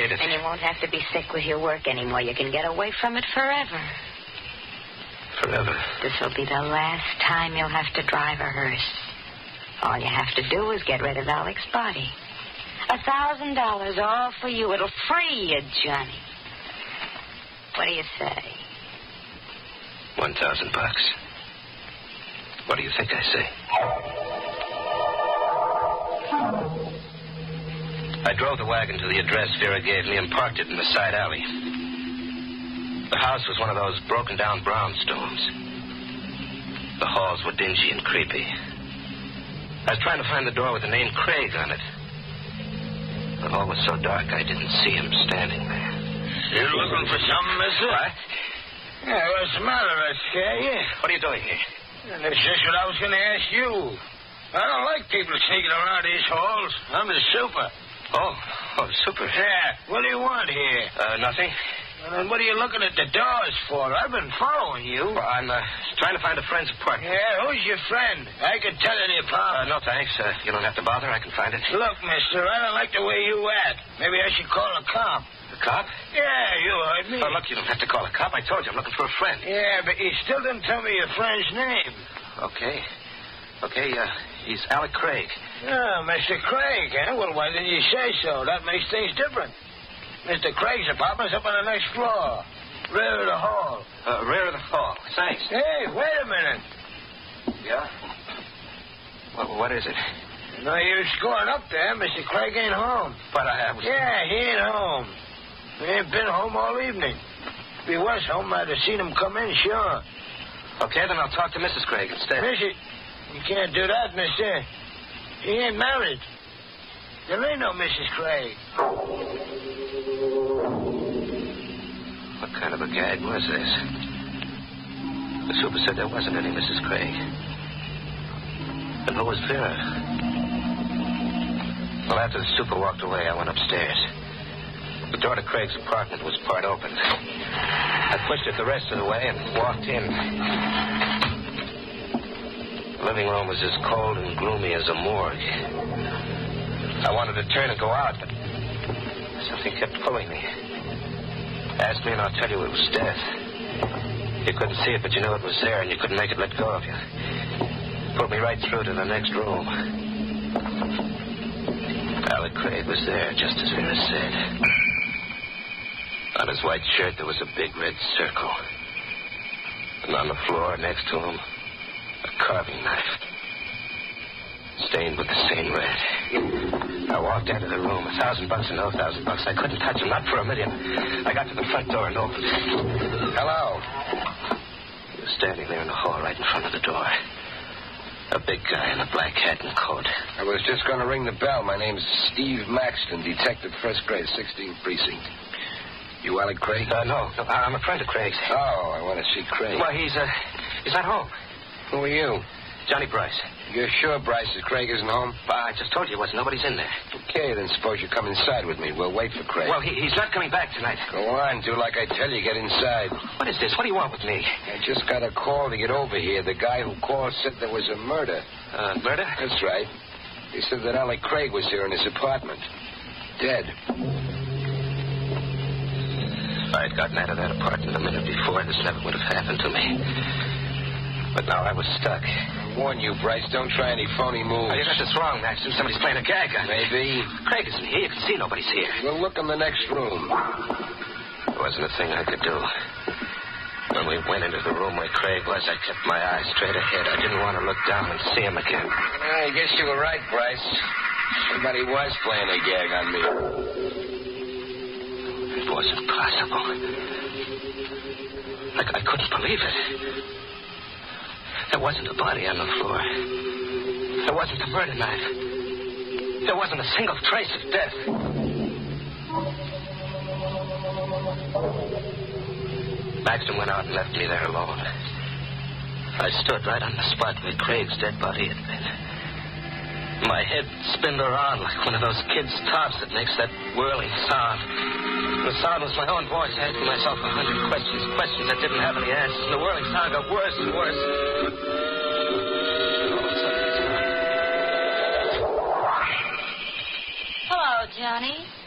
hate it. And you won't have to be sick with your work anymore. You can get away from it forever. Forever? This will be the last time you'll have to drive a hearse. All you have to do is get rid of Alec's body. $1,000 all for you. It'll free you, Johnny. What do you say? $1,000. What do you think I say? I drove the wagon to the address Vera gave me and parked it in the side alley. The house was one of those broken-down brownstones. The halls were dingy and creepy. I was trying to find the door with the name Craig on it. The hall was so dark I didn't see him standing there. You looking for something, mister? What? Yeah, what's the matter? I scare you? What are you doing here? That's just what I was going to ask you. I don't like people sneaking around these halls. I'm the super. Oh, super. Yeah, what do you want here? Nothing. And what are you looking at the doors for? I've been following you. Well, I'm trying to find a friend's apartment. Yeah, who's your friend? I can tell any apart. No, thanks. You don't have to bother. I can find it. Look, mister, I don't like the way you act. Maybe I should call a cop. A cop? Yeah, you heard me. Oh, look, you don't have to call a cop. I told you I'm looking for a friend. Yeah, but you still didn't tell me your friend's name. Okay, he's Alec Craig. Oh, Mr. Craig, eh? Well, why didn't you say so? That makes things different. Mr. Craig's apartment's up on the next floor. Rear of the hall. Rear of the hall. Thanks. Hey, wait a minute. Yeah? Well, what is it? No use going up there. Mr. Craig ain't home. But I was... Yeah, he ain't home. He ain't been home all evening. If he was home, I'd have seen him come in, sure. Okay, then I'll talk to Mrs. Craig instead. Missy, you can't do that, mister. He ain't married. There ain't no Mrs. Craig. What kind of a gag was this? The super said there wasn't any Mrs. Craig. And who was Vera? Well, after the super walked away, I went upstairs. The door to Craig's apartment was part open. I pushed it the rest of the way and walked in. The living room was as cold and gloomy as a morgue. I wanted to turn and go out, but something kept pulling me. Ask me and I'll tell you it was death. You couldn't see it, but you knew it was there, and you couldn't make it let go of you. Pulled me right through to the next room. Alec Craig was there, just as Vera said. On his white shirt, there was a big red circle. And on the floor next to him, a carving knife. Stained with the same red. I walked into the room. $1,000 and no $1,000. I couldn't touch him, not for a million. I got to the front door and opened it. Hello. He was standing there in the hall right in front of the door. A big guy in a black hat and coat. I was just going to ring the bell. My name's Steve Maxton, detective, first grade, 16th precinct. You Alec Craig? No. I'm a friend of Craig's. Oh, I want to see Craig. Well, he's at home. Who are you? Johnny Bryce. You're sure Bryce is Craig isn't home? I just told you it wasn't. Nobody's in there. Okay, then suppose you come inside with me. We'll wait for Craig. Well, he's not coming back tonight. Go on, do like I tell you. Get inside. What is this? What do you want with me? I just got a call to get over here. The guy who called said there was a murder. Murder? That's right. He said that Alec Craig was here in his apartment. Dead. If I had gotten out of that apartment a minute before, this never would have happened to me. But now I was stuck. I warn you, Bryce, don't try any phony moves. Oh, you got this wrong, Maxton. Somebody's playing a gag on me. Maybe. Craig isn't here. You can see nobody's here. We'll look in the next room. There wasn't a thing I could do. When we went into the room where Craig was, I kept my eyes straight ahead. I didn't want to look down and see him again. I guess you were right, Bryce. Somebody was playing a gag on me. It wasn't possible. I couldn't believe it. There wasn't a body on the floor. There wasn't a murder knife. There wasn't a single trace of death. Maxton went out and left me there alone. I stood right on the spot where Craig's dead body had been. My head spinned around like one of those kids' tops that makes that whirling sound. The sound was my own voice asking myself 100 questions that didn't have any answers. And the whirling sound got worse and worse. Hello, Johnny.